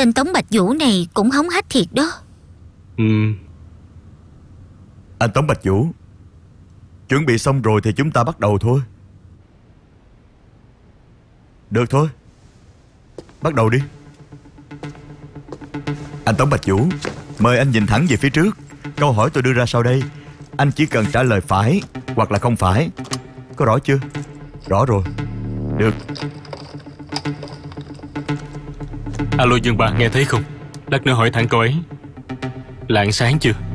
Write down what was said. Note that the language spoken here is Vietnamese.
Tên Tống Bạch Vũ này cũng hống hách thiệt đó. Anh Tống Bạch Vũ, chuẩn bị xong rồi thì chúng ta bắt đầu thôi. Được thôi, bắt đầu đi. Anh Tống Bạch Vũ, mời anh nhìn thẳng về phía trước. Câu hỏi tôi đưa ra sau đây, anh chỉ cần trả lời phải hoặc là không phải. Có rõ chưa? Rõ rồi. Được. Alo Dương Ba, nghe thấy không? Lát nữa hỏi thẳng câu ấy. Là ăn sáng chưa?